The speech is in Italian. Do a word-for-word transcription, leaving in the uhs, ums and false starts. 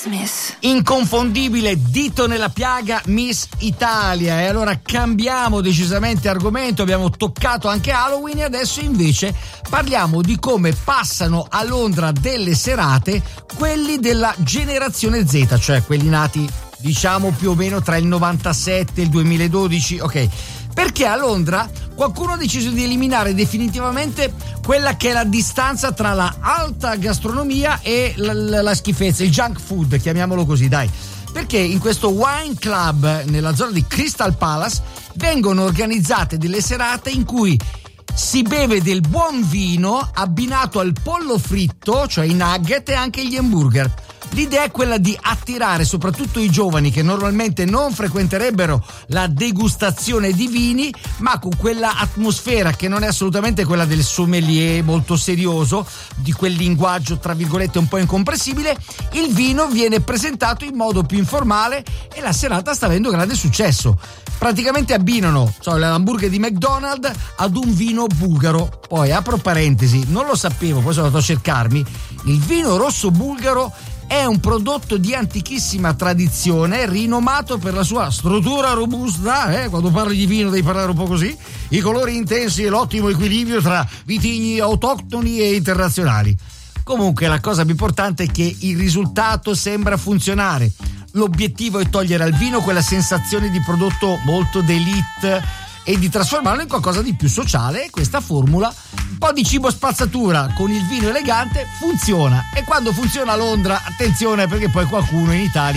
Miss. Inconfondibile dito nella piaga Miss Italia. E allora cambiamo decisamente argomento, abbiamo toccato anche Halloween e adesso invece parliamo di come passano a Londra delle serate quelli della generazione Z, cioè quelli nati diciamo più o meno tra il novantasette e il duemiladodici, ok? Perché a Londra qualcuno ha deciso di eliminare definitivamente quella che è la distanza tra la alta gastronomia e la, la, la schifezza, il junk food, chiamiamolo così, dai. Perché in questo wine club nella zona di Crystal Palace vengono organizzate delle serate in cui si beve del buon vino abbinato al pollo fritto, cioè i nugget e anche gli hamburger. L'idea è quella di attirare soprattutto i giovani che normalmente non frequenterebbero la degustazione di vini, ma con quella atmosfera che non è assolutamente quella del sommelier molto serioso, di quel linguaggio tra virgolette un po' incomprensibile. Il vino viene presentato in modo più informale e la serata sta avendo grande successo. Praticamente abbinano so, l'hamburger di McDonald's ad un vino bulgaro. Poi apro parentesi, non lo sapevo, poi sono andato a cercarmi. Il vino rosso bulgaro è un prodotto di antichissima tradizione, rinomato per la sua struttura robusta, eh? Quando parli di vino devi parlare un po' così, i colori intensi e l'ottimo equilibrio tra vitigni autoctoni e internazionali. Comunque la cosa più importante è che il risultato sembra funzionare. L'obiettivo è togliere al vino quella sensazione di prodotto molto d'élite e di trasformarlo in qualcosa di più sociale, e questa formula, un po' di cibo spazzatura con il vino elegante, funziona. E quando funziona a Londra, attenzione, perché poi qualcuno in Italia